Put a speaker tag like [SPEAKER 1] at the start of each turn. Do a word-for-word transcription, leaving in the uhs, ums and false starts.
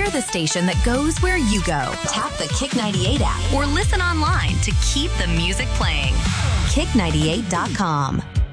[SPEAKER 1] We're the station that goes where you go. Tap the Kick ninety-eight app or listen online to keep the music playing. kick ninety-eight dot com.